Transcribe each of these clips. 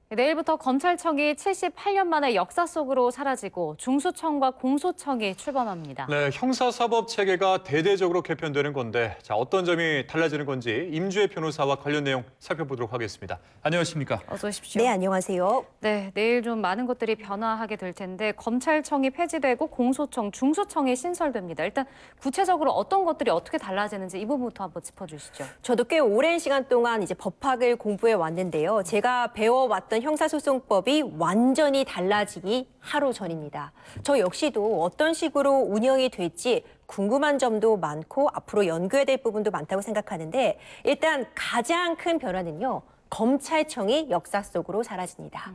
내일부터 검찰청이 78년 만에 역사 속으로 사라지고 중수청과 공소청이 출범합니다. 네, 형사사법 체계가 대대적으로 개편되는 건데 어떤 점이 달라지는 건지 임주혜 변호사와 관련 내용 살펴보도록 하겠습니다. 안녕하십니까? 어서 오십시오. 네, 안녕하세요. 네, 내일 좀 많은 것들이 변화하게 될 텐데 검찰청이 폐지되고 공소청, 중수청이 신설됩니다. 일단 구체적으로 어떤 것들이 어떻게 달라지는지 이 부분부터 한번 짚어주시죠. 저도 꽤 오랜 시간 동안 이제 법학을 공부해 왔는데요. 제가 배워왔던 형사소송법이 완전히 달라지기 하루 전입니다. 저 역시도 어떤 식으로 운영이 될지 궁금한 점도 많고 앞으로 연구해야 될 부분도 많다고 생각하는데 일단 가장 큰 변화는요. 검찰청이 역사 속으로 사라집니다.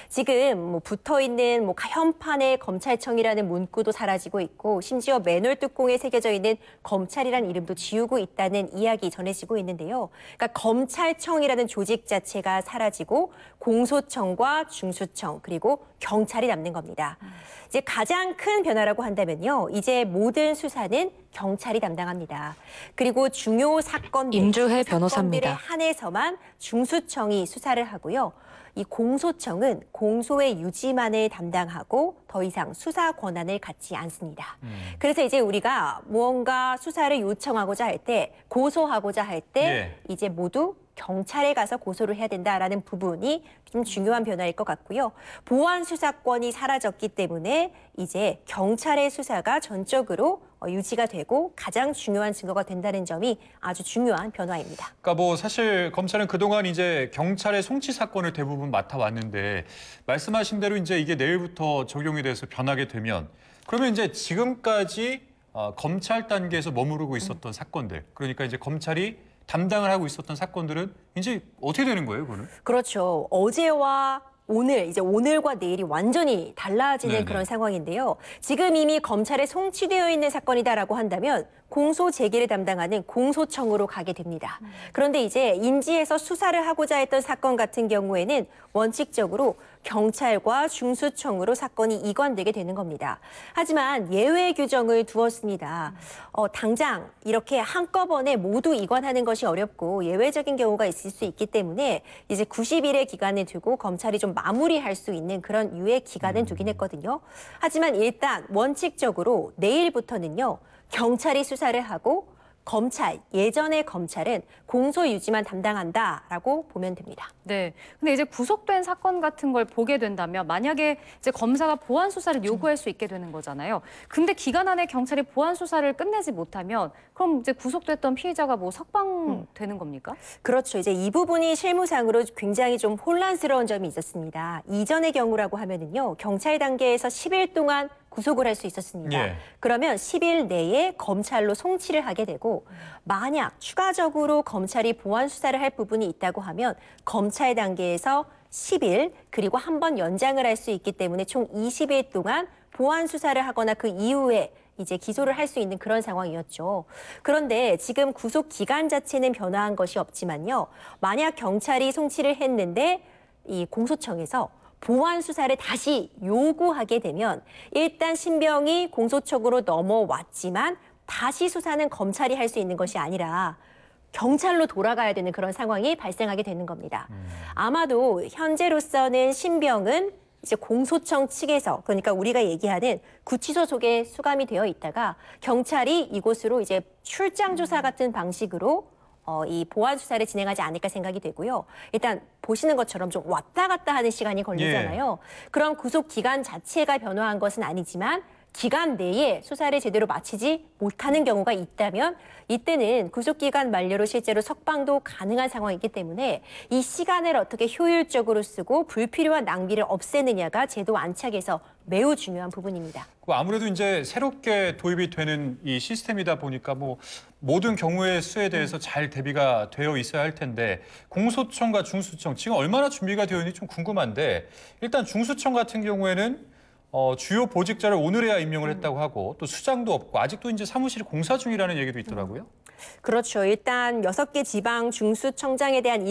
지금 붙어있는 현판에 검찰청이라는 문구도 사라지고 있고 심지어 매뉴얼 뚜껑에 새겨져 있는 검찰이라는 이름도 지우고 있다는 이야기 전해지고 있는데요. 그러니까 검찰청이라는 조직 자체가 사라지고 공소청과 중수청 그리고 경찰이 남는 겁니다. 이제 가장 큰 변화라고 한다면요. 이제 모든 수사는 경찰이 담당합니다. 그리고 중요 사건들, 임주혜 변호사입니다. 사건들에 한해서만 중수청이 수사를 하고요. 이 공소청은 공소의 유지만을 담당하고 더 이상 수사 권한을 갖지 않습니다. 그래서 이제 우리가 무언가 수사를 요청하고자 할 때, 고소하고자 할 때 이제 모두 경찰에 가서 고소를 해야 된다라는 부분이 좀 중요한 변화일 것 같고요. 보안 수사권이 사라졌기 때문에 이제 경찰의 수사가 전적으로 유지가 되고 가장 중요한 증거가 된다는 점이 아주 중요한 변화입니다. 그러니까 사실 검찰은 그동안 이제 경찰의 송치 사건을 대부분 맡아왔는데 말씀하신 대로 이제 이게 내일부터 적용이 돼서 변하게 되면 그러면 이제 지금까지 검찰 단계에서 머무르고 있었던 사건들 그러니까 이제 검찰이 담당을 하고 있었던 사건들은 이제 어떻게 되는 거예요, 그거는? 그렇죠. 어제와 오늘, 이제 오늘과 내일이 완전히 달라지는 네네. 그런 상황인데요. 지금 이미 검찰에 송치되어 있는 사건이다라고 한다면 공소 제기를 담당하는 공소청으로 가게 됩니다. 그런데 이제 인지해서 수사를 하고자 했던 사건 같은 경우에는 원칙적으로 경찰과 중수청으로 사건이 이관되게 되는 겁니다. 하지만 예외 규정을 두었습니다. 당장 이렇게 한꺼번에 모두 이관하는 것이 어렵고 예외적인 경우가 있을 수 있기 때문에 이제 90일의 기간을 두고 검찰이 좀 마무리할 수 있는 그런 유예 기간은 두긴 했거든요. 하지만 일단 원칙적으로 내일부터는요. 경찰이 수사를 하고 검찰, 예전의 검찰은 공소 유지만 담당한다라고 보면 됩니다. 네. 근데 이제 구속된 사건 같은 걸 보게 된다면 만약에 이제 검사가 보안 수사를 요구할 수 있게 되는 거잖아요. 근데 기간 안에 경찰이 보안 수사를 끝내지 못하면 그럼 이제 구속됐던 피의자가 석방되는 겁니까? 그렇죠. 이제 이 부분이 실무상으로 굉장히 좀 혼란스러운 점이 있었습니다. 이전의 경우라고 하면은요. 경찰 단계에서 10일 동안 구속을 할 수 있었습니다. 그러면 10일 내에 검찰로 송치를 하게 되고 만약 추가적으로 검찰이 보안 수사를 할 부분이 있다고 하면 검찰 단계에서 10일 그리고 한 번 연장을 할 수 있기 때문에 총 20일 동안 보안 수사를 하거나 그 이후에 이제 기소를 할 수 있는 그런 상황이었죠. 그런데 지금 구속 기간 자체는 변화한 것이 없지만요. 만약 경찰이 송치를 했는데 이 공소청에서 보안 수사를 다시 요구하게 되면 일단 신병이 공소청으로 넘어왔지만 다시 수사는 검찰이 할 수 있는 것이 아니라 경찰로 돌아가야 되는 그런 상황이 발생하게 되는 겁니다. 아마도 현재로서는 신병은 이제 공소청 측에서 그러니까 우리가 얘기하는 구치소 속에 수감이 되어 있다가 경찰이 이곳으로 이제 출장 조사 같은 방식으로 이 보안 수사를 진행하지 않을까 생각이 되고요. 일단 보시는 것처럼 좀 왔다 갔다 하는 시간이 걸리잖아요. 그럼 구속 기간 자체가 변화한 것은 아니지만 기간 내에 수사를 제대로 마치지 못하는 경우가 있다면 이때는 구속기간 만료로 실제로 석방도 가능한 상황이기 때문에 이 시간을 어떻게 효율적으로 쓰고 불필요한 낭비를 없애느냐가 제도 안착에서 매우 중요한 부분입니다. 아무래도 이제 새롭게 도입이 되는 이 시스템이다 보니까 모든 경우의 수에 대해서 잘 대비가 되어 있어야 할 텐데 공소청과 중수청 지금 얼마나 준비가 되어 있는지 좀 궁금한데 일단 중수청 같은 경우에는 주요 보직자를 오늘에야 임명을 했다고 하고 또 수장도 없고 아직도 이제 사무실이 공사 중이라는 얘기도 있더라고요. 그렇죠. 일단 6개 지방 중수청장에 대한